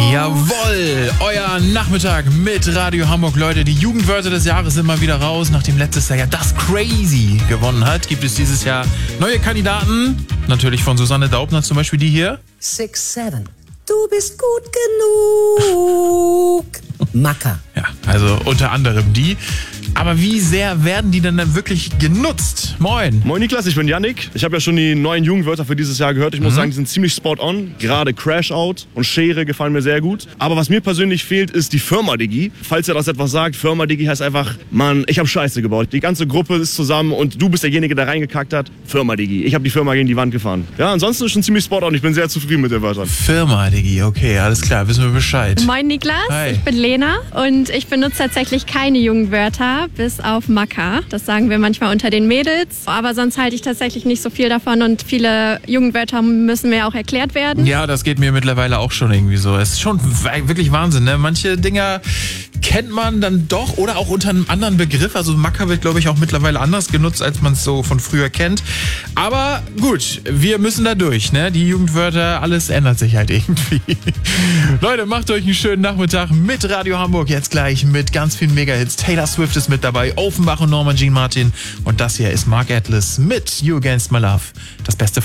Jawohl, euer Nachmittag mit Radio Hamburg, Leute. Die Jugendwörter des Jahres sind mal wieder raus. Nachdem letztes Jahr ja das Crazy gewonnen hat, gibt es dieses Jahr neue Kandidaten. Natürlich von Susanne Daubner, zum Beispiel die hier. 6-7. Du bist gut genug. Macker. Ja, also unter anderem die. Aber wie sehr werden die denn dann wirklich genutzt? Moin. Moin Niklas, ich bin Yannick. Ich habe ja schon die neuen Jugendwörter für dieses Jahr gehört. Ich muss sagen, die sind ziemlich spot on. Gerade Crash Out und Schere gefallen mir sehr gut. Aber was mir persönlich fehlt, ist die Firma-Digi. Falls ihr das etwas sagt, Firma-Digi heißt einfach, Mann, ich habe Scheiße gebaut. Die ganze Gruppe ist zusammen und du bist derjenige, der reingekackt hat. Firma-Digi. Ich habe die Firma gegen die Wand gefahren. Ja, ansonsten ist schon ziemlich spot on. Ich bin sehr zufrieden mit den Wörtern. Firma-Digi, okay, alles klar, wissen wir Bescheid. Moin Niklas, Hi. Ich bin Lena und ich benutze tatsächlich keine Jugendwörter, bis auf Macker. Das sagen wir manchmal unter den Mädels, aber sonst halte ich tatsächlich nicht so viel davon und viele Jugendwörter müssen mir auch erklärt werden. Ja, das geht mir mittlerweile auch schon irgendwie so. Es ist schon wirklich Wahnsinn, ne? Manche Dinger kennt man dann doch oder auch unter einem anderen Begriff. Also Macker wird, glaube ich, auch mittlerweile anders genutzt, als man es so von früher kennt. Aber gut, wir müssen da durch, ne? Die Jugendwörter, alles ändert sich halt irgendwie. Leute, macht euch einen schönen Nachmittag mit Radio Hamburg. Jetzt gleich mit ganz vielen Mega-Hits. Taylor Swift ist mit dabei, Offenbach und Norma Jean Martin. Und das hier ist Mark Atlas mit You Against My Love. Das Beste